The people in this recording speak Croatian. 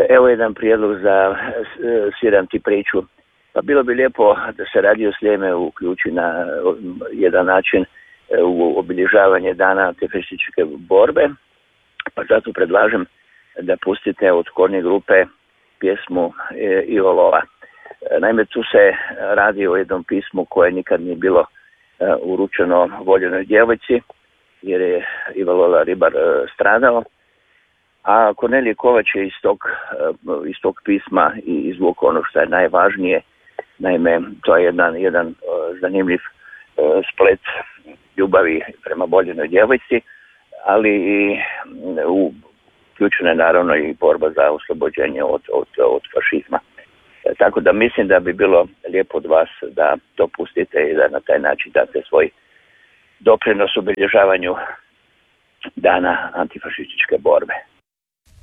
Evo jedan prijedlog za sviram ti priču. Pa bilo bi lijepo da se Radio Sljeme uključi na jedan način u obilježavanje dana antifašističke borbe. Pa zato predlažem da pustite od Korni grupe pjesmu Ivo Lola. Naime, tu se radi o jednom pismu koje nikad nije bilo uručeno voljenoj djevojci, jer je Ivo Lola Ribar stradao. A Kornelije Kovač je iz tog pisma i izvukao ono što je najvažnije. Naime, to je jedan zanimljiv splet ljubavi prema voljenoj djevojci, ali i uključena je naravno i borba za oslobođenje od fašizma. Tako da mislim da bi bilo lijepo od vas da to pustite i da na taj način date svoj doprinos obilježavanju dana antifašističke borbe.